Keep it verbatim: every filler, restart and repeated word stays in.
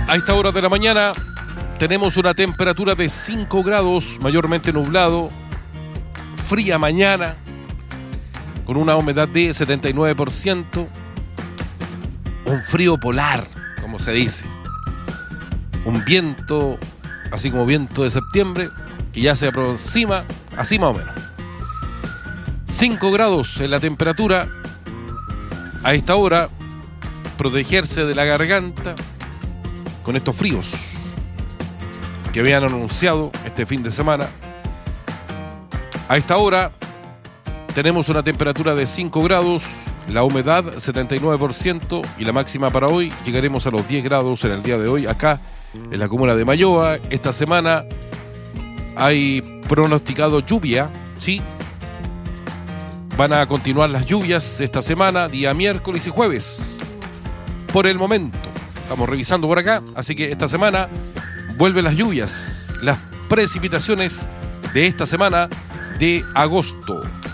A esta hora de la mañana tenemos una temperatura de cinco grados, mayormente nublado, fría mañana, con una humedad de setenta y nueve por ciento, un frío polar, como se dice, un viento, así como viento de septiembre, que ya se aproxima, así más o menos. cinco grados en la temperatura. A esta hora, protegerse de la garganta con estos fríos que habían anunciado este fin de semana. A esta hora tenemos una temperatura de cinco grados, la humedad setenta y nueve por ciento y la máxima para hoy llegaremos a los diez grados en el día de hoy acá en la comuna de Mayoa. Esta semana hay pronosticado lluvia, sí. Van a continuar las lluvias esta semana, día miércoles y jueves. Por el momento, estamos revisando por acá, así que esta semana vuelven las lluvias, las precipitaciones de esta semana de agosto.